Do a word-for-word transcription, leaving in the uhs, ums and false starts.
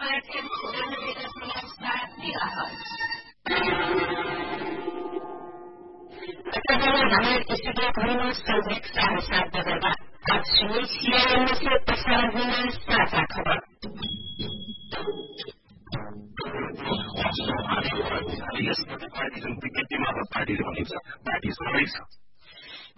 कार्यक्रम छियानब्बे दशमलव सात मेगाहर्ज हमारे स्टूडियो घरमा संगीत साढ़े सात बजे बाद आज सुनिए सीआईएम से प्रसारण होना साझा खबर यस पार्टी जुन विज्ञप्तिमा पार्टीले भनेको छ पार्टी सबै छ